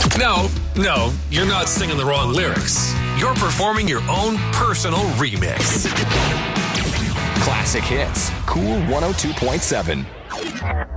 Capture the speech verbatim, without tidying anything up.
No, no, you're not singing the wrong lyrics. You're performing your own personal remix. Classic Hits, Cool one oh two point seven.